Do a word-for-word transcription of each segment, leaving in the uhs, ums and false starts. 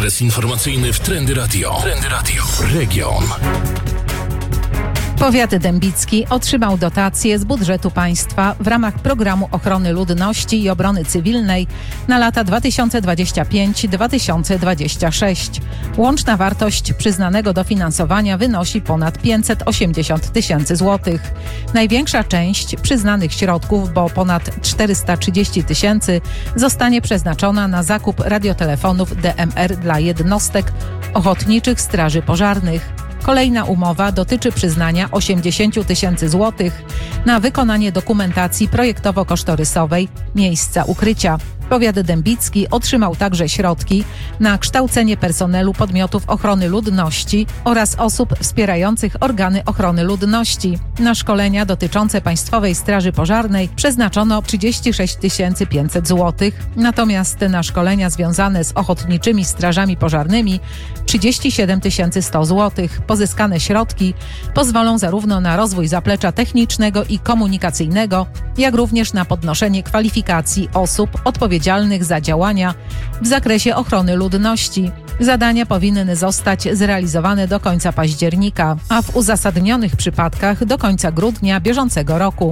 Okres informacyjny w Trendy Radio. Trendy Radio. Region. Powiat dębicki otrzymał dotację z budżetu państwa w ramach Programu Ochrony Ludności i Obrony Cywilnej na lata dwa tysiące dwudziesty piąty do dwa tysiące dwudziestego szóstego. Łączna wartość przyznanego dofinansowania wynosi ponad pięćset osiemdziesiąt tysięcy złotych. Największa część przyznanych środków, bo ponad czterysta trzydzieści tysięcy, zostanie przeznaczona na zakup radiotelefonów D M R dla jednostek ochotniczych straży pożarnych. Kolejna umowa dotyczy przyznania osiemdziesiąt tysięcy złotych na wykonanie dokumentacji projektowo-kosztorysowej miejsca ukrycia. Powiat dębicki otrzymał także środki na kształcenie personelu podmiotów ochrony ludności oraz osób wspierających organy ochrony ludności. Na szkolenia dotyczące Państwowej Straży Pożarnej przeznaczono trzydzieści sześć tysięcy pięćset złotych, natomiast na szkolenia związane z ochotniczymi strażami pożarnymi trzydzieści siedem tysięcy sto złotych. Pozyskane środki pozwolą zarówno na rozwój zaplecza technicznego i komunikacyjnego, jak również na podnoszenie kwalifikacji osób odpowiedzialnych za działania w zakresie ochrony ludności. Zadania powinny zostać zrealizowane do końca października, a w uzasadnionych przypadkach do końca grudnia bieżącego roku.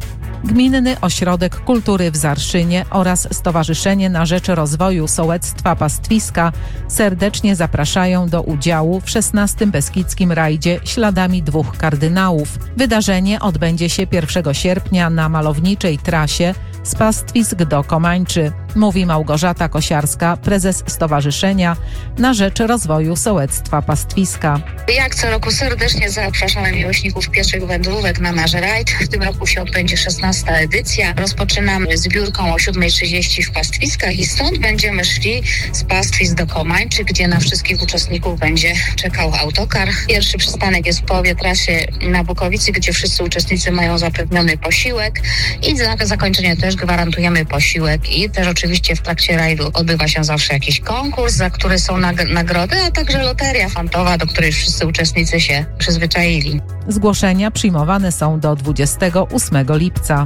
Gminny Ośrodek Kultury w Zarszynie oraz Stowarzyszenie na Rzecz Rozwoju Sołectwa Pastwiska serdecznie zapraszają do udziału w szesnastym Beskidzkim Rajdzie Śladami Dwóch Kardynałów. Wydarzenie odbędzie się pierwszego sierpnia na malowniczej trasie z Pastwisk do Komańczy, mówi Małgorzata Kosiarska, prezes Stowarzyszenia na Rzecz Rozwoju Sołectwa Pastwiska. Jak co roku serdecznie zapraszamy miłośników pieszych wędrówek na nasz rajd. W tym roku się odbędzie szesnasta edycja. Rozpoczynamy zbiórką o siódma trzydzieści w Pastwiskach i stąd będziemy szli z Pastwisk do Komańczy, gdzie na wszystkich uczestników będzie czekał autokar. Pierwszy przystanek jest w połowie trasy na Bukowicy, gdzie wszyscy uczestnicy mają zapewniony posiłek i na zakończenie też gwarantujemy posiłek i też oczywiście w trakcie rajdu odbywa się zawsze jakiś konkurs, za który są nag- nagrody, a także loteria fantowa, do której wszyscy uczestnicy się przyzwyczaili. Zgłoszenia przyjmowane są do dwudziestego ósmego lipca.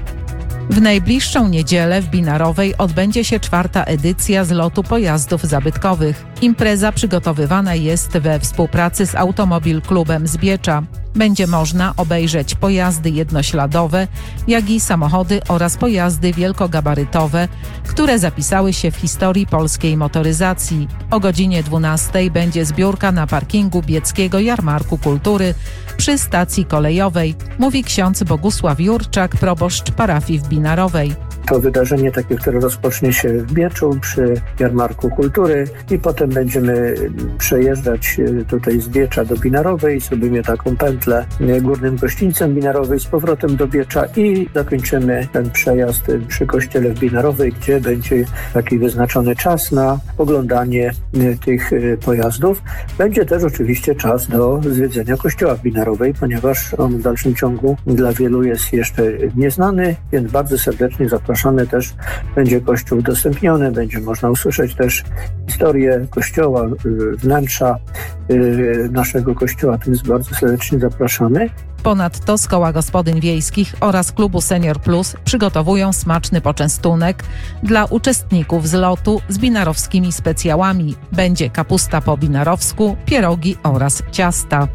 W najbliższą niedzielę w Binarowej odbędzie się czwarta edycja zlotu pojazdów zabytkowych. Impreza przygotowywana jest we współpracy z Automobil Klubem Zbiecza. Będzie można obejrzeć pojazdy jednośladowe, jak i samochody oraz pojazdy wielkogabarytowe, które zapisały się w historii polskiej motoryzacji. O godzinie dwunastej będzie zbiórka na parkingu Bieckiego Jarmarku Kultury przy stacji kolejowej, mówi ksiądz Bogusław Jurczak, proboszcz parafii w Binarowej. To wydarzenie takie, które rozpocznie się w Bieczu przy Jarmarku Kultury i potem będziemy przejeżdżać tutaj z Biecza do Binarowej, zrobimy taką pętlę górnym gościńcem Binarowej z powrotem do Biecza i zakończymy ten przejazd przy kościele w Binarowej, gdzie będzie taki wyznaczony czas na oglądanie tych pojazdów. Będzie też oczywiście czas do zwiedzenia kościoła w Binarowej, ponieważ on w dalszym ciągu dla wielu jest jeszcze nieznany, więc bardzo serdecznie zapraszamy. Też będzie kościół udostępniony, będzie można usłyszeć też historię kościoła, wnętrza naszego kościoła, więc bardzo serdecznie zapraszamy. Ponadto z Koła Gospodyń Wiejskich oraz Klubu Senior Plus przygotowują smaczny poczęstunek dla uczestników zlotu z binarowskimi specjałami. Będzie kapusta po binarowsku, pierogi oraz ciasta.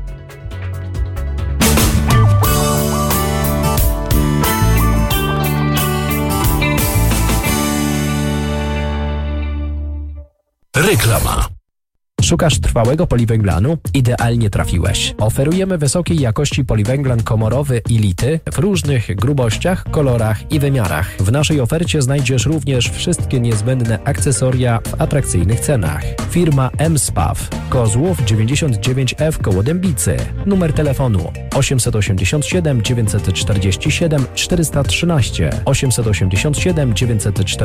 Reklama. Szukasz trwałego poliwęglanu? Idealnie trafiłeś. Oferujemy wysokiej jakości poliwęglan komorowy i lity w różnych grubościach, kolorach i wymiarach. W naszej ofercie znajdziesz również wszystkie niezbędne akcesoria w atrakcyjnych cenach. Firma M-Spaw, Kozłów dziewięćdziesiąt dziewięć F koło Dębicy. Numer telefonu osiemset osiemdziesiąt siedem dziewięćset czterdzieści siedem czterysta trzynaście, osiemset osiemdziesiąt siedem dziewięćset czterdzieści siedem